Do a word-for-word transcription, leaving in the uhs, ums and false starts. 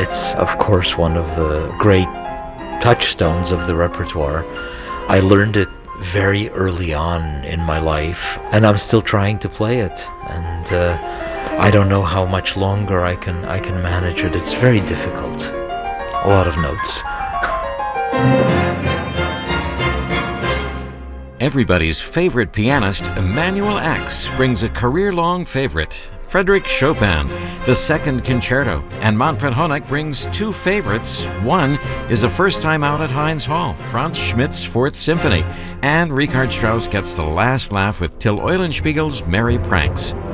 It's, of course, one of the great touchstones of the repertoire. I learned it very early on in my life, and I'm still trying to play it. And uh, I don't know how much longer I can I can manage it. It's very difficult. A lot of notes. Everybody's favorite pianist, Emanuel Ax, brings a career-long favorite, Frédéric Chopin, the Second Concerto, and Manfred Honeck brings two favorites. One is a first time out at Heinz Hall, Franz Schmidt's Fourth Symphony, and Richard Strauss gets the last laugh with Till Eulenspiegel's Merry Pranks.